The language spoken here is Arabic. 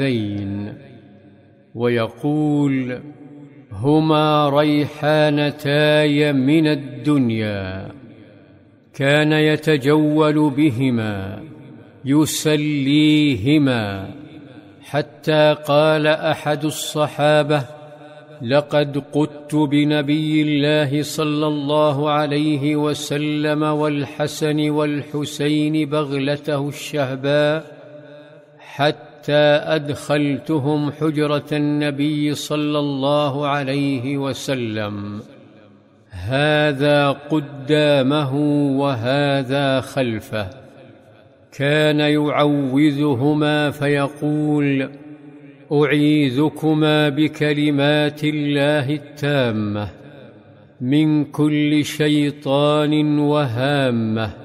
ويقول: هما ريحانتاي من الدنيا، كان يتجول بهما يسليهما، حتى قال أحد الصحابة: لقد قدت بنبي الله صلى الله عليه وسلم والحسن والحسين بغلته الشهباء حتى أدخلتهم حجرة النبي صلى الله عليه وسلم، هذا قدامه وهذا خلفه. كان يعوذهما فيقول: أعيذكما بكلمات الله التامة من كل شيطان وهامة